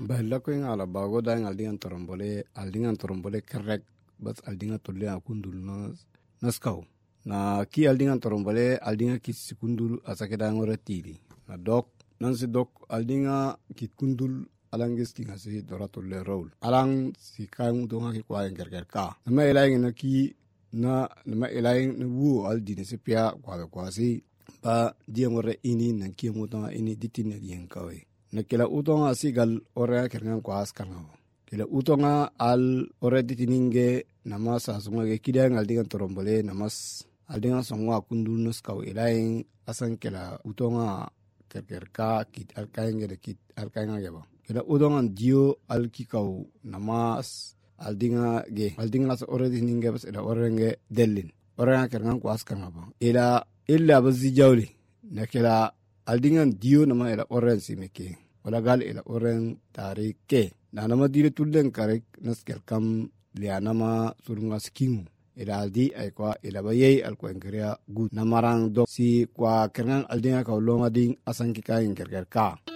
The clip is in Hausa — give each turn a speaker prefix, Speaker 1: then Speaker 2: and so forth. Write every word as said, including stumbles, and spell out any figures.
Speaker 1: Bella ko ala bago da aldingan torombole aldingan torombole kerek bas aldingan tolle akundul nas naskaw na ki aldingan torombole aldingan ki sikundul asake da ngore tili na dok nan si dok aldinga ki kundul alangis ki ngasi dora tolle roll alang si kang donga ki kwa nger ka na ma ilaing na ki na na ma ilaing na wu aldi ne se pia kwa kwa si ba dia ngore ini nan ki muta ini ditin ne yen kawe na kila utonga sigal ore kerngan kwa askanga kila utonga al ore ditininge namasa sunga ge kidang aldingan torombole namas aldingan songwa kundul nos kaw ilaing asan kila utonga kerkerka kit alkainge de kit alkainga ge ba kila utonga dio alkikaw namas aldinga ge aldinga sa ore ditininge bas ila ore nge delin ore kerngan kwa askanga ba ila illa bazi jawli na kila aldingan dio nama ila ore simeke wala gal ila oren tarike na nama dire tullen karek naskel kam lianama surunga skingu ila aldi ay kwa ila bayay al kwa ngria good namarang do si kwa kerngan aldinga ka longa ding asan ki kain kerker ka